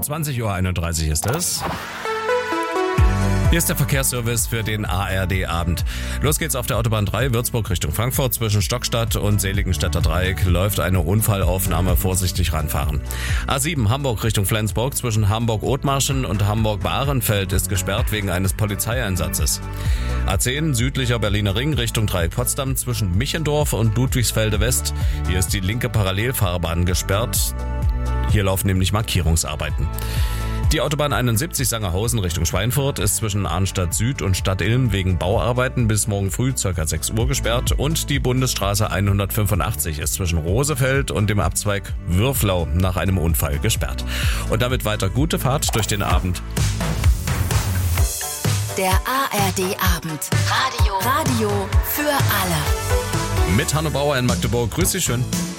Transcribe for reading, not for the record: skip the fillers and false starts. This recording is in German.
20:31 Uhr ist es. Hier ist der Verkehrsservice für den ARD-Abend. Los geht's auf der Autobahn 3, Würzburg Richtung Frankfurt. Zwischen Stockstadt und Seligenstädter Dreieck läuft eine Unfallaufnahme, vorsichtig ranfahren. A7 Hamburg Richtung Flensburg. Zwischen Hamburg-Othmarschen und Hamburg-Bahrenfeld ist gesperrt wegen eines Polizeieinsatzes. A10 südlicher Berliner Ring Richtung Dreieck Potsdam. Zwischen Michendorf und Ludwigsfelde West. Hier ist die linke Parallelfahrbahn gesperrt. Hier laufen nämlich Markierungsarbeiten. Die Autobahn 71 Sangerhausen Richtung Schweinfurt ist zwischen Arnstadt Süd und Stadt-Ilm wegen Bauarbeiten bis morgen früh ca. 6 Uhr gesperrt und die Bundesstraße 185 ist zwischen Rosefeld und dem Abzweig Würflau nach einem Unfall gesperrt. Und damit weiter gute Fahrt durch den Abend. Der ARD-Abend. Radio für alle. Mit Hanno Bauer in Magdeburg. Grüß Sie schön.